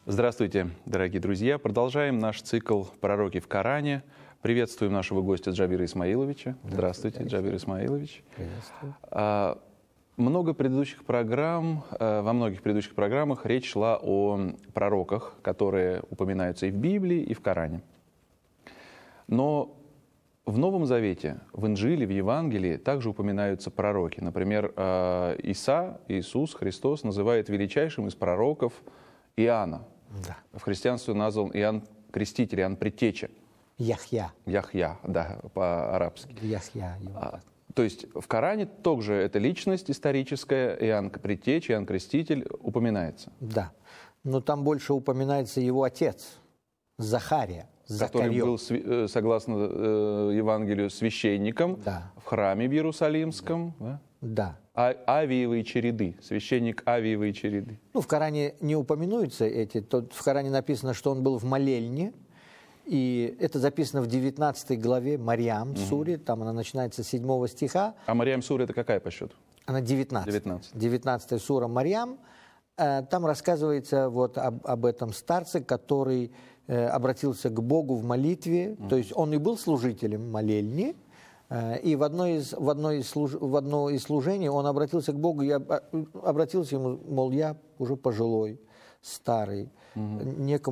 Здравствуйте, дорогие друзья. Продолжаем наш цикл «Пророки в Коране». Приветствуем нашего гостя Джабира Исмаиловича. Здравствуйте, Джабир Исмаилович. Приветствую. Во многих предыдущих программах речь шла о пророках, которые упоминаются и в Библии, и в Коране. Но в Новом Завете, в Инжиле, в Евангелии также упоминаются пророки. Например, Иисус Христос называет величайшим из пророков Иоанна. Да. В христианстве назван Иоанн Креститель, Иоанн Предтеча. Яхья. Яхья, да, по-арабски. Яхья. То есть в Коране также эта личность историческая, Иоанн Предтеча, Иоанн Креститель, упоминается. Да. Но там больше упоминается его отец, Захария. Который был, согласно Евангелию, священником в храме в Иерусалимском. Да. Да. Авиевые череды, священник Авиевые череды. Ну, в Коране не упоминаются эти. В Коране написано, что он был в молельне. И это записано в 19 главе Марьям, суре. Там она начинается с 7 стиха. А Марьям сура это какая по счету? Она 19. 19 сура Марьям. Там рассказывается вот об этом старце, который обратился к Богу в молитве. То есть он и был служителем молельни. И в одно из служений он обратился к Богу и обратился ему, мол, я уже пожилой, старый, некому